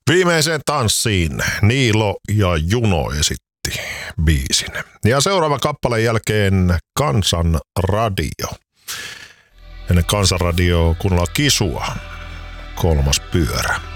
Viimeiseen tanssiin Niilo ja Juno esitti biisin. Ja seuraava kappaleen jälkeen Kansanradio. Ennen Kansanradioa kuunnellaan Kisua, Kolmas pyörä.